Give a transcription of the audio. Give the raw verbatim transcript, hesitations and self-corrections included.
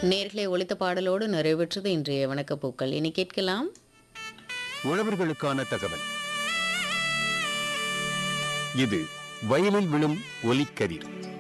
நேர்களை ஒலித்த பாடலோடு நிறைவேற்றது இன்றைய வணக்கப்பூக்கள். இனி கேட்கலாம் உழவர்களுக்கான தகவல். இது வயலில் விழும் ஒலிக்கதிர்.